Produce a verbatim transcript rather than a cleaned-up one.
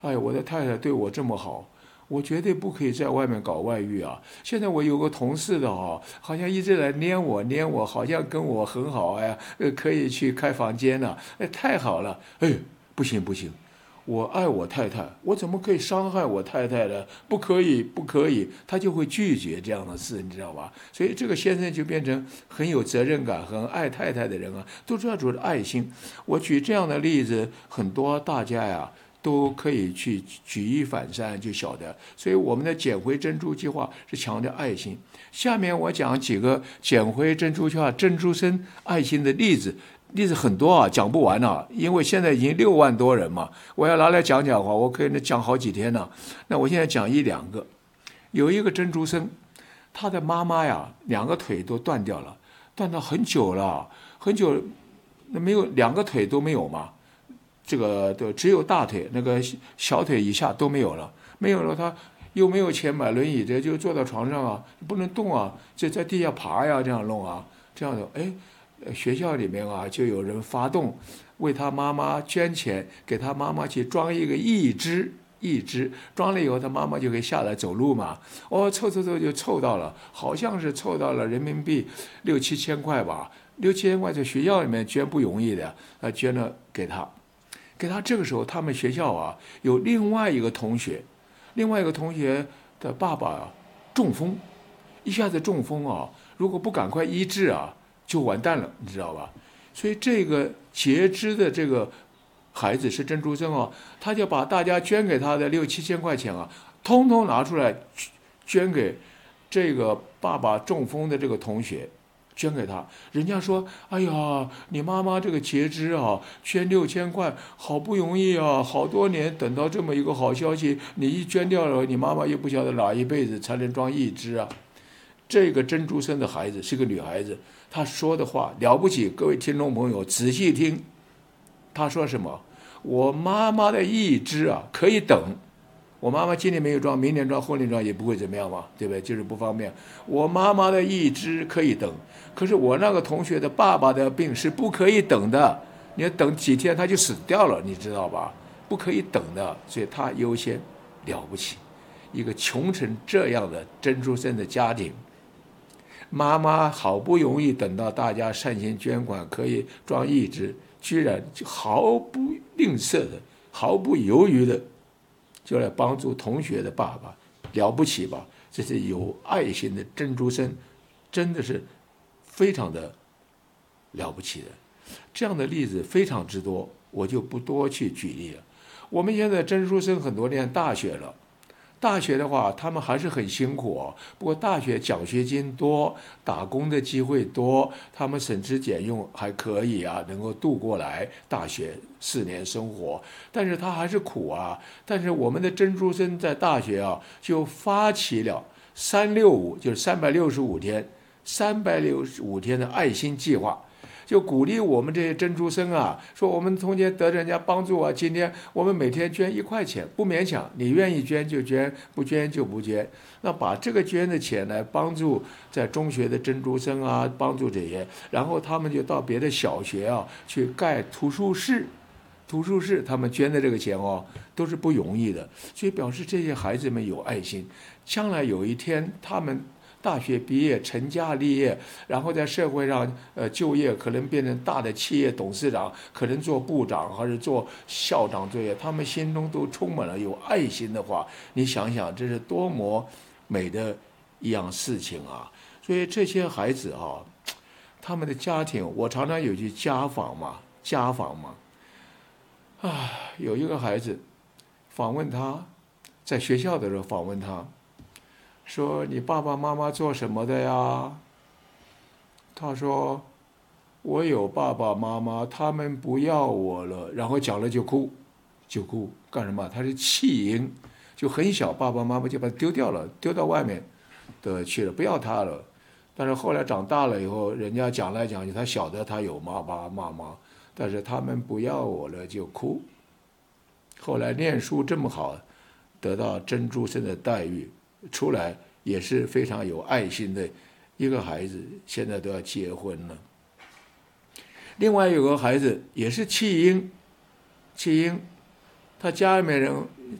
哎，我的太太对我这么好，我绝对不可以在外面搞外遇啊！现在我有个同事的哈、好像一直来黏我黏我，好像跟我很好哎，呃，可以去开房间了，哎，太好了！哎，不行不行，我爱我太太，我怎么可以伤害我太太呢？不可以，不可以，他就会拒绝这样的事，你知道吧？所以这个先生就变成很有责任感、很爱太太的人啊，都是要主的爱心。我举这样的例子，很多大家呀。都可以去举一反三，就晓得。所以我们的捡回珍珠计划是强调爱心。下面我讲几个捡回珍珠计划珍珠生爱心的例子，例子很多啊，讲不完啊，因为现在已经六万多人嘛，我要拿来讲讲的话，我可以讲好几天呢。那我现在讲一两个，有一个珍珠生，他的妈妈呀，两个腿都断掉了，断到很久了，很久，那没有两个腿都没有嘛。这个的只有大腿，那个小腿以下都没有了，没有了，他又没有钱买轮椅，这就坐到床上啊，不能动啊，就在地下爬呀，这样弄啊，这样的，哎，学校里面啊，就有人发动，为他妈妈捐钱，给他妈妈去装一个义肢，义肢装了以后，他妈妈就可以下来走路嘛。哦，凑凑凑就凑到了，好像是凑到了人民币六七千块吧，六七千块在学校里面捐不容易的，啊，捐了给他。给他这个时候，他们学校啊有另外一个同学，另外一个同学的爸爸啊中风，一下子中风啊，如果不赶快医治啊，就完蛋了，你知道吧？所以这个截肢的这个孩子是珍珠生哦，他就把大家捐给他的六七千块钱啊，通通拿出来捐给这个爸爸中风的这个同学。捐给他，人家说：“哎呀，你妈妈这个截肢啊，捐六千块，好不容易啊，好多年等到这么一个好消息，你一捐掉了，你妈妈又不晓得哪一辈子才能装义肢啊。”这个珍珠生的孩子是个女孩子，她说的话了不起，各位听众朋友仔细听，她说什么？我妈妈的义肢啊，可以等。我妈妈今年没有装，明年装，后年装也不会怎么样嘛，对不对？就是不方便。我妈妈的义肢可以等，可是我那个同学的爸爸的病是不可以等的，你要等几天他就死掉了，你知道吧？不可以等的，所以他优先。了不起，一个穷成这样的珍珠生的家庭，妈妈好不容易等到大家善心捐款可以装义肢，居然毫不吝啬的、毫不犹豫的。就来帮助同学的爸爸，了不起吧？这是有爱心的珍珠生，真的是非常的了不起的。这样的例子非常之多，我就不多去举例了。我们现在珍珠生很多念大学了，大学的话，他们还是很辛苦哦。不过大学奖学金多，打工的机会多，他们省吃俭用还可以啊，能够度过来大学四年生活。但是他还是苦啊。但是我们的珍珠生在大学啊，就发起了三六五，就是三百六十五天，三百六十五天的爱心计划。就鼓励我们这些珍珠生啊，说我们从前得人家帮助啊，今天我们每天捐一块钱，不勉强，你愿意捐就捐，不捐就不捐。那把这个捐的钱来帮助在中学的珍珠生啊，帮助这些，然后他们就到别的小学啊去盖图书室。图书室他们捐的这个钱哦，都是不容易的，所以表示这些孩子们有爱心，将来有一天他们大学毕业成家立业，然后在社会上呃就业，可能变成大的企业董事长，可能做部长还是做校长作业，他们心中都充满了有爱心的话，你想想这是多么美的一样事情啊！所以这些孩子啊，他们的家庭，我常常有去家访嘛，家访嘛，啊，有一个孩子访问他，在学校的时候访问他。说你爸爸妈妈做什么的呀？他说我有爸爸妈妈，他们不要我了。然后讲了就哭，就哭干什么？他是弃婴，就很小，爸爸妈妈就把他丢掉了，丢到外面的去了，不要他了。但是后来长大了以后，人家讲来讲去，他晓得他有爸爸妈妈，但是他们不要我了，就哭。后来念书这么好，得到珍珠生的待遇。出来也是非常有爱心的一个孩子，现在都要结婚了。另外有个孩子也是弃婴，弃婴， 他家里面人